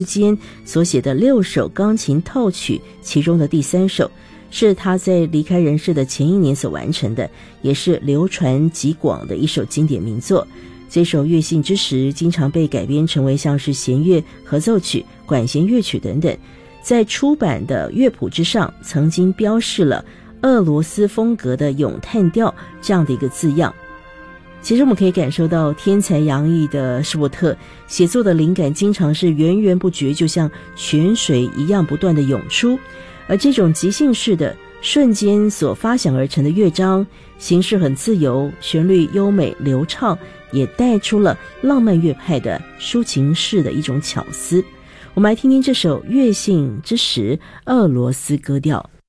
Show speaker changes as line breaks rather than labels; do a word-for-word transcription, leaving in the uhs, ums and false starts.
间所写的六首钢琴套曲，其中的第三首是他在离开人世的前一年所完成的，也是流传极广的一首经典名作。这首《乐信之时》经常被改编成为像是弦乐合奏曲、管弦乐曲等等，在出版的乐谱之上曾经标示了俄罗斯风格的咏叹调这样的一个字样。其实我们可以感受到天才洋溢的施伯特写作的灵感经常是源源不绝，就像泉水一样不断的涌出，而这种即兴式的瞬间所发想而成的乐章，形式很自由，旋律优美流畅，也带出了浪漫乐派的抒情式的一种巧思。我们来听听这首《乐信之时》俄罗斯歌调。